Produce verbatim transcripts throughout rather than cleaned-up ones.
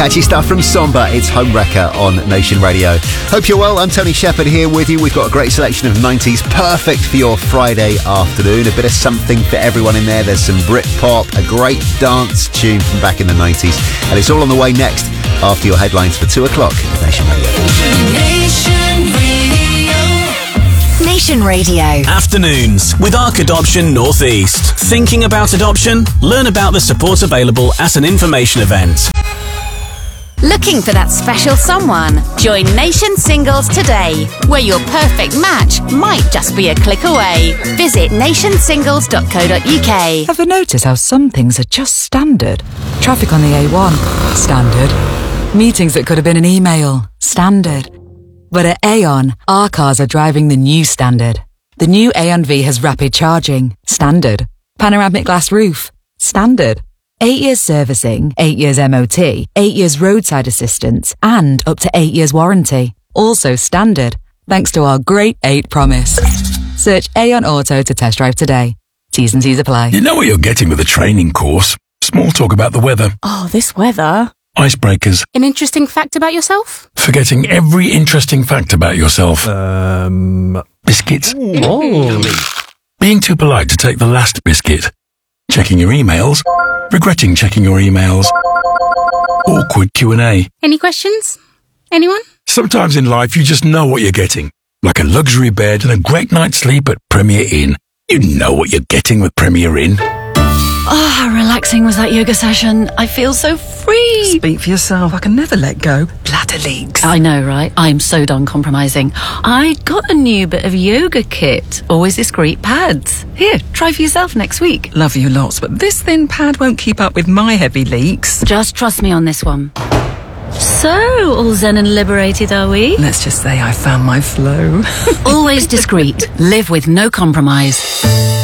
Catchy stuff from Somber. It's Homewrecker on Nation Radio. Hope you're well. I'm Tony Shepherd here with you. We've got a great selection of nineties, perfect for your Friday afternoon. A bit of something for everyone in there. There's some Britpop, a great dance tune from back in the nineties. And it's all on the way next after your headlines for two o'clock at Nation Radio. Nation Radio. Nation Radio. Afternoons with Arc Adoption Northeast. Thinking about adoption? Learn about the support available at an information event. Looking for that special someone? Join Nation Singles today, where your perfect match might just be a click away. Visit nation singles dot co dot uk. Ever notice how some things are just standard? Traffic on the A one, standard. Meetings that could have been an email, standard. But at Aon, our cars are driving the new standard. The new Aon V has rapid charging, standard. Panoramic glass roof, standard. Eight years servicing, eight years M O T, eight years roadside assistance, and up to eight years warranty. Also standard, thanks to our Great Eight promise. Search Aon Auto to test drive today. T's and C's apply. You know what you're getting with a training course. Small talk about the weather. Oh, this weather. Icebreakers. An interesting fact about yourself? Forgetting every interesting fact about yourself. Um... Biscuits. Oh. Being too polite to take the last biscuit. Checking your emails. Regretting checking your emails. Awkward Q and A. Any questions? Anyone? Sometimes in life you just know what you're getting. Like a luxury bed and a great night's sleep at Premier Inn. You know what you're getting with Premier Inn. Oh, how relaxing was that yoga session. I feel so free. Speak for yourself. I can never let go. Bladder leaks. I know, right? I'm so done compromising. I got a new bit of yoga kit. Always discreet pads. Here, try for yourself next week. Love you lots, but this thin pad won't keep up with my heavy leaks. Just trust me on this one. So, all zen and liberated, are we? Let's just say I found my flow. Always discreet. Live with no compromise.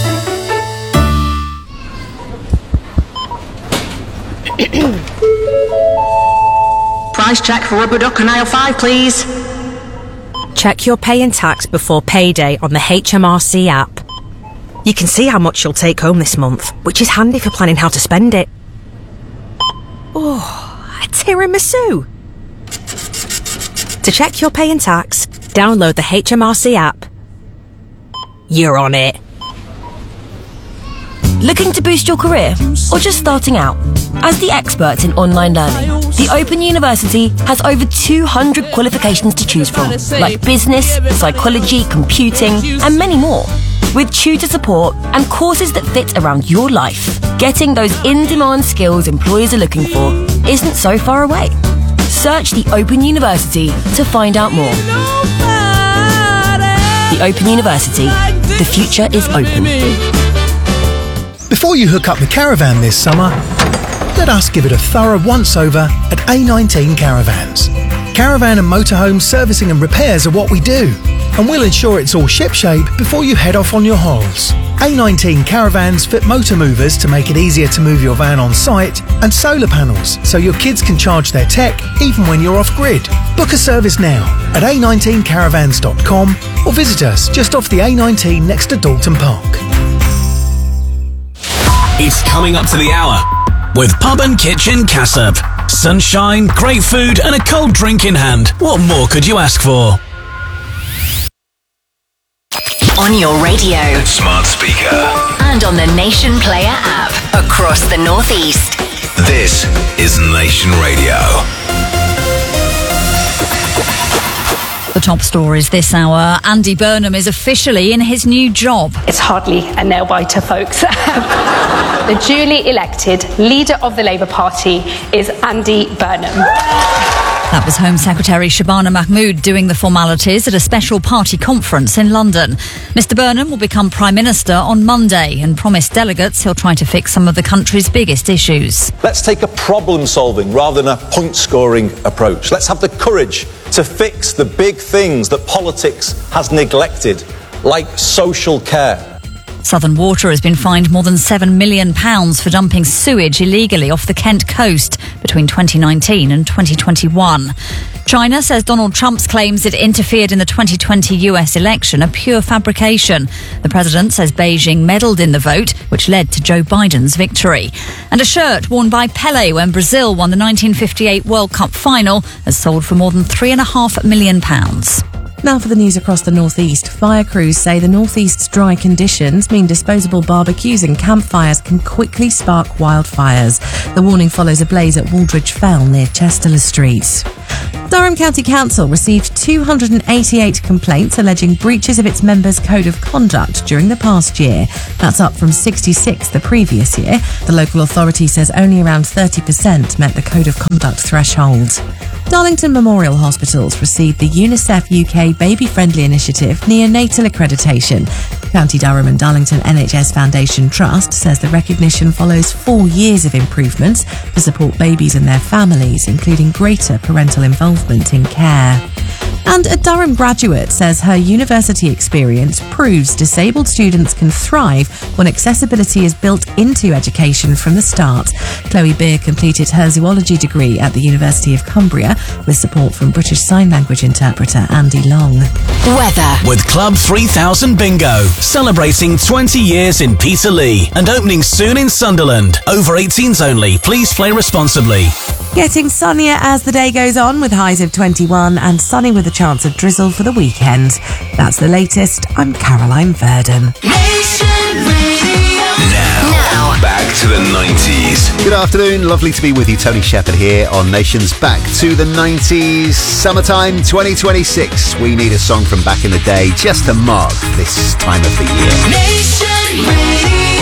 Price check for rubber duck and aisle five, please. Check your pay and tax before payday on the H M R C app. You can see how much you'll take home this month, which is handy for planning how to spend it. Oh, a tiramisu. To check your pay and tax, download the H M R C app. You're on it. Looking to boost your career or just starting out? As the experts in online learning, the Open University has over two hundred qualifications to choose from, like business, psychology, computing, and many more. With tutor support and courses that fit around your life, getting those in-demand skills employers are looking for isn't so far away. Search the Open University to find out more. The Open University. The future is open. Before you hook up the caravan this summer, let us give it a thorough once-over at A nineteen Caravans. Caravan and motorhome servicing and repairs are what we do, and we'll ensure it's all shipshape before you head off on your holes. A nineteen Caravans fit motor movers to make it easier to move your van on site, and solar panels so your kids can charge their tech even when you're off-grid. Book a service now at a nineteen caravans dot com or visit us just off the A nineteen next to Dalton Park. It's coming up to the hour with Pub and Kitchen Cassop. Sunshine, great food and a cold drink in hand. What more could you ask for? On your radio, smart speaker, and on the Nation Player app across the Northeast. This is Nation Radio. The top stories this hour. Andy Burnham is officially in his new job. It's hardly a nail-biter, folks. The duly elected leader of the Labour Party is Andy Burnham. That was Home Secretary Shabana Mahmood doing the formalities at a special party conference in London. Mister Burnham will become Prime Minister on Monday and promised delegates he'll try to fix some of the country's biggest issues. Let's take a problem-solving rather than a point-scoring approach. Let's have the courage to fix the big things that politics has neglected, like social care. Southern Water has been fined more than seven million pounds for dumping sewage illegally off the Kent coast between twenty nineteen and twenty twenty-one. China says Donald Trump's claims it interfered in the twenty twenty U S election are pure fabrication. The president says Beijing meddled in the vote, which led to Joe Biden's victory. And a shirt worn by Pelé when Brazil won the nineteen fifty-eight World Cup final has sold for more than three and a half million pounds. Now for the news across the northeast. Fire crews say the northeast's dry conditions mean disposable barbecues and campfires can quickly spark wildfires. The warning follows a blaze at Waldridge Fell near Chester Street. Durham County Council received two hundred eighty-eight complaints alleging breaches of its members' code of conduct during the past year. That's up from sixty-six the previous year. The local authority says only around thirty percent met the code of conduct threshold. Darlington Memorial Hospitals received the UNICEF U K Baby Friendly Initiative Neonatal Accreditation. County Durham and Darlington N H S Foundation Trust says the recognition follows four years of improvements to support babies and their families, including greater parental involvement in care. And a Durham graduate says her university experience proves disabled students can thrive when accessibility is built into education from the start. Chloe Beer completed her zoology degree at the University of Cumbria with support from British Sign Language interpreter Andy Long. Weather. With Club three thousand Bingo, celebrating twenty years in Peterlee and opening soon in Sunderland. Over eighteens only. Please play responsibly. Getting sunnier as the day goes on with highs of twenty-one and sunny with a chance of drizzle for the weekend. That's the latest. I'm Caroline Verdon. Now, back to the nineties. Good afternoon, lovely to be with you. Tony Shepherd here on Nation's Back to the nineties. Summertime twenty twenty-six. We need a song from back in the day just to mark this time of the year. Nation Radio.